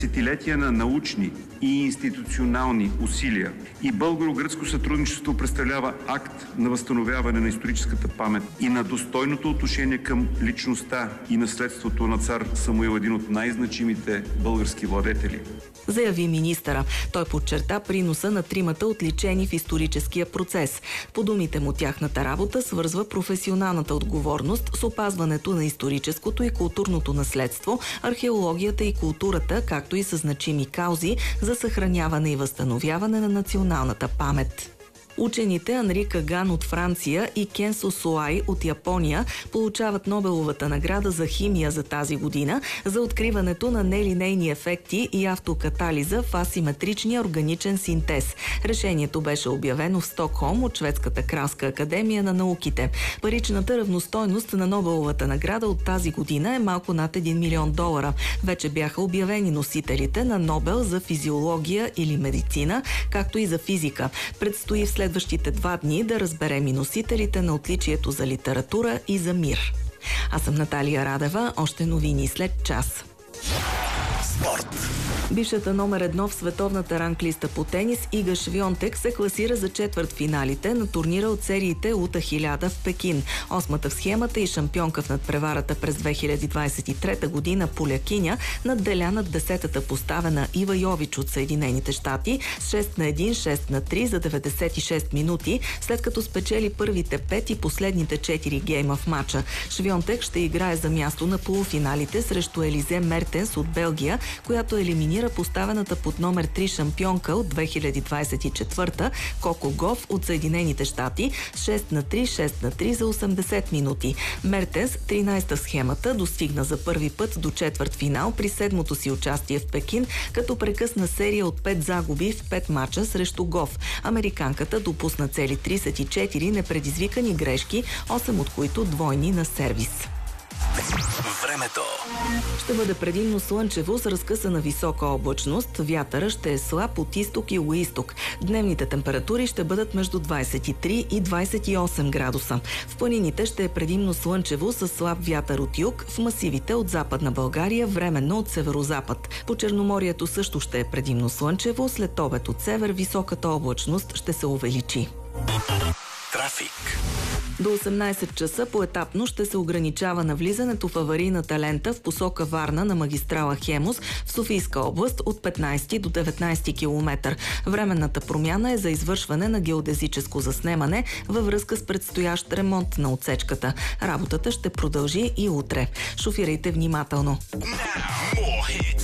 Десетилетия на научни и институционални усилия и българо-гръцко сътрудничество представлява акт на възстановяване на историческата памет и на достойното отношение към личността и наследството на цар Самуил, един от най-значимите български владетели. Заяви министъра. Той подчерта приноса на тримата отличени в историческия процес. По думите му, тяхната работа свързва професионалната отговорност с опазването на историческото и културното наследство, археологията и културата, както и със значими каузи за съхраняване и възстановяване на националната памет. Учените Анри Каган от Франция и Кенсо Суай от Япония получават Нобеловата награда за химия за тази година за откриването на нелинейни ефекти и автокатализа в асиметричния органичен синтез. Решението беше обявено в Стокхолм от Шведската кралска академия на науките. Паричната равностойност на Нобеловата награда от тази година е малко над $1 милион. Вече бяха обявени носителите на Нобел за физиология или медицина, както и за физика. Предстои в следващите 2 дни да разберем и носителите на отличието за литература и за мир. Аз съм Наталия Радева. Още новини след час. Спорт. Бившата номер 1 в световната ранглиста по тенис Ига Швионтек се класира за четвъртфиналите на турнира от сериите УТА 1000 в Пекин. 8-та в схемата и шампионка в надпреварата през 2023 година полякиня надделя над 10-та поставена Ива Йович от Съединените щати с 6-1, 6-3 за 96 минути, след като спечели първите 5 и последните 4 гейма в матча. Швионтек ще играе за място на полуфиналите срещу Елизе Мертенс от Белгия, която елиминира поставената под номер 3 шампионка от 2024 Коко Гоф от Съединените щати с 6-3, 6-3 за 80 минути. Мертенс, 13-та в схемата, достигна за първи път до четвъртфинал при 7-то си участие в Пекин, като прекъсна серия от 5 загуби в 5 мача срещу Гоф. Американката допусна цели 34 непредизвикани грешки, 8 от които двойни на сервис. Времето. Ще бъде предимно слънчево с разкъсана висока облачност. Вятъра ще е слаб от изток и югоизток. Дневните температури ще бъдат между 23 и 28 градуса. В планините ще е предимно слънчево с слаб вятър от юг, в масивите от Западна България временно от северозапад. По Черноморието също ще е предимно слънчево, след обед от север високата облачност ще се увеличи. Трафик. До 18 часа поетапно ще се ограничава навлизането в аварийната лента в посока Варна на магистрала Хемус в Софийска област от 15 до 19 км. Временната промяна е за извършване на геодезическо заснемане във връзка с предстоящ ремонт на отсечката. Работата ще продължи и утре. Шофирайте внимателно.